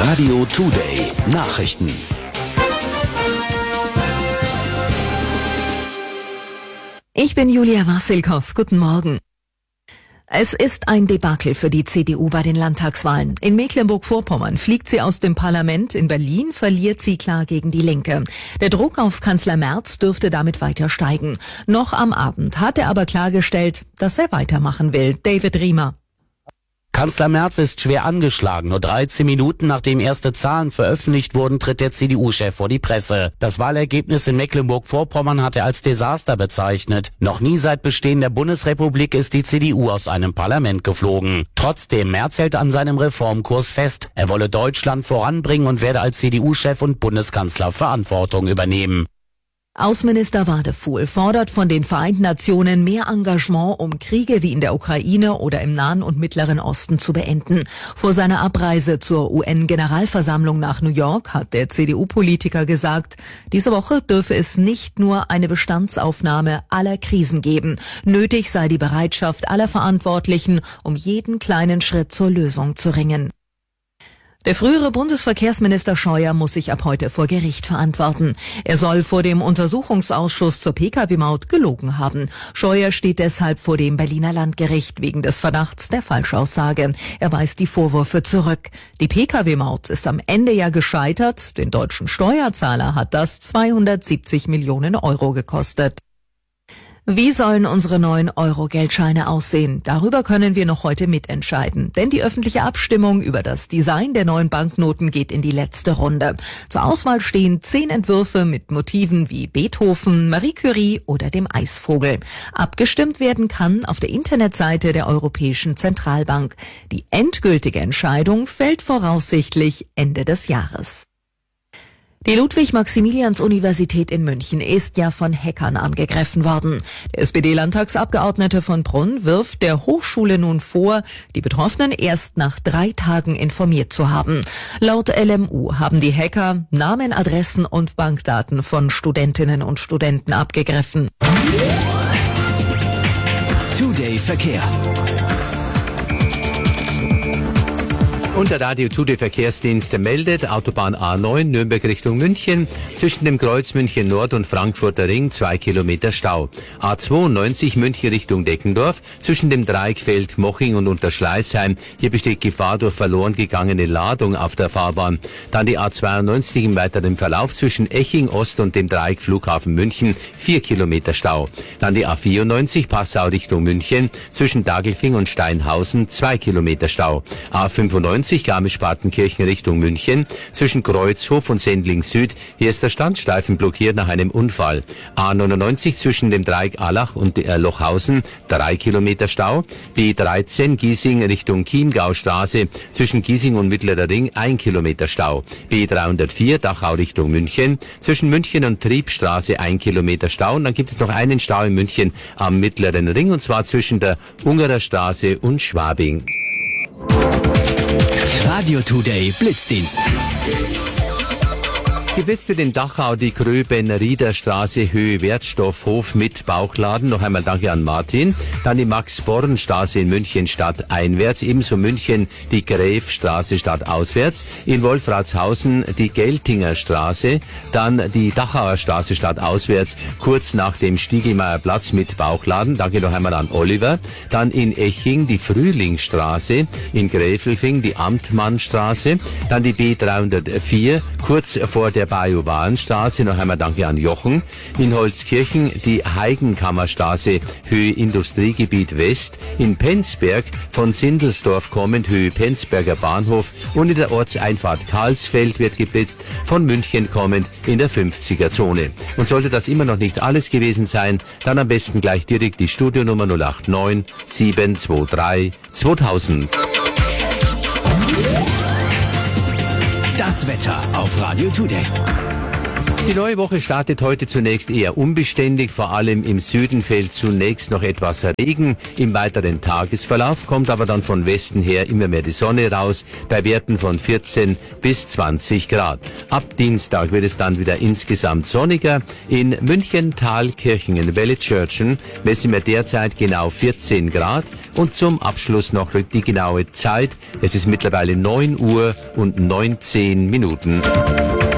Radio Today Nachrichten. Ich bin Julia Wassilkow. Guten Morgen. Es ist ein Debakel für die CDU bei den Landtagswahlen. In Mecklenburg-Vorpommern fliegt sie aus dem Parlament, in Berlin verliert sie klar gegen die Linke. Der Druck auf Kanzler Merz dürfte damit weiter steigen. Noch am Abend hat er aber klargestellt, dass er weitermachen will. David Riemer. Kanzler Merz ist schwer angeschlagen. Nur 13 Minuten nachdem erste Zahlen veröffentlicht wurden, tritt der CDU-Chef vor die Presse. Das Wahlergebnis in Mecklenburg-Vorpommern hat er als Desaster bezeichnet. Noch nie seit Bestehen der Bundesrepublik ist die CDU aus einem Parlament geflogen. Trotzdem, Merz hält an seinem Reformkurs fest. Er wolle Deutschland voranbringen und werde als CDU-Chef und Bundeskanzler Verantwortung übernehmen. Außenminister Wadefuhl fordert von den Vereinten Nationen mehr Engagement, um Kriege wie in der Ukraine oder im Nahen und Mittleren Osten zu beenden. Vor seiner Abreise zur UN-Generalversammlung nach New York hat der CDU-Politiker gesagt, diese Woche dürfe es nicht nur eine Bestandsaufnahme aller Krisen geben. Nötig sei die Bereitschaft aller Verantwortlichen, um jeden kleinen Schritt zur Lösung zu ringen. Der frühere Bundesverkehrsminister Scheuer muss sich ab heute vor Gericht verantworten. Er soll vor dem Untersuchungsausschuss zur Pkw-Maut gelogen haben. Scheuer steht deshalb vor dem Berliner Landgericht wegen des Verdachts der Falschaussage. Er weist die Vorwürfe zurück. Die Pkw-Maut ist am Ende ja gescheitert. Den deutschen Steuerzahler hat das 270 Millionen Euro gekostet. Wie sollen unsere neuen Euro-Geldscheine aussehen? Darüber können wir noch heute mitentscheiden. Denn die öffentliche Abstimmung über das Design der neuen Banknoten geht in die letzte Runde. Zur Auswahl stehen 10 Entwürfe mit Motiven wie Beethoven, Marie Curie oder dem Eisvogel. Abgestimmt werden kann auf der Internetseite der Europäischen Zentralbank. Die endgültige Entscheidung fällt voraussichtlich Ende des Jahres. Die Ludwig-Maximilians-Universität in München ist ja von Hackern angegriffen worden. Der SPD-Landtagsabgeordnete von Brunn wirft der Hochschule nun vor, die Betroffenen erst nach 3 Tagen informiert zu haben. Laut LMU haben die Hacker Namen, Adressen und Bankdaten von Studentinnen und Studenten abgegriffen. Today Verkehr. Und der Radio Today Verkehrsdienst meldet, Autobahn A9 Nürnberg Richtung München, zwischen dem Kreuz München Nord und Frankfurter Ring 2 Kilometer Stau. A92 München Richtung Deckendorf, zwischen dem Dreieckfeld Moching und Unterschleißheim, hier besteht Gefahr durch verloren gegangene Ladung auf der Fahrbahn. Dann die A92 im weiteren Verlauf zwischen Eching Ost und dem Dreieck Flughafen München, 4 Kilometer Stau. Dann die A94 Passau Richtung München, zwischen Dagelfing und Steinhausen, 2 Kilometer Stau. A95 Garmisch-Partenkirchen Richtung München, zwischen Kreuzhof und Sendling Süd, hier ist der Standstreifen blockiert nach einem Unfall. A99 zwischen dem Dreieck Allach und Lochhausen, 3 Kilometer Stau. B13 Giesing Richtung Chiemgaustraße, zwischen Giesing und Mittlerer Ring, 1 Kilometer Stau. B304 Dachau Richtung München, zwischen München und Triebstraße, 1 Kilometer Stau. Und dann gibt es noch einen Stau in München am Mittleren Ring, und zwar zwischen der Ungerer Straße und Schwabing. Radio Today Blitzdienst. Geblitzt wird in Dachau die Gröben-Rieder-Straße, Höhe Wertstoffhof mit Bauchladen. Noch einmal danke an Martin. Dann die Max-Born-Straße in München stadteinwärts. Ebenso München die Gräfstraße stadtauswärts. In Wolfratshausen die Geltinger Straße. Dann die Dachauer Straße stadtauswärts, kurz nach dem Stiegelmeier Platz mit Bauchladen. Danke noch einmal an Oliver. Dann in Eching die Frühlingsstraße. In Gräfelfing die Amtmannstraße. Dann die B304, kurz vor der Bajuwarenstraße, noch einmal danke an Jochen. In Holzkirchen die Heigenkammerstraße, Höhe Industriegebiet West. In Penzberg von Sindelsdorf kommend, Höhe Penzberger Bahnhof. Und in der Ortseinfahrt Karlsfeld wird geblitzt, von München kommend in der 50er-Zone. Und sollte das immer noch nicht alles gewesen sein, dann am besten gleich direkt die Studionummer 089 723 2000. Das Wetter auf Radio Today. Die neue Woche startet heute zunächst eher unbeständig, vor allem im Süden fällt zunächst noch etwas Regen. Im weiteren Tagesverlauf kommt aber dann von Westen her immer mehr die Sonne raus, bei Werten von 14 bis 20 Grad. Ab Dienstag wird es dann wieder insgesamt sonniger. In München, Thalkirchen, in Wellitzschörtchen messen wir derzeit genau 14 Grad. Und zum Abschluss noch die genaue Zeit. Es ist mittlerweile 9 Uhr und 19 Minuten.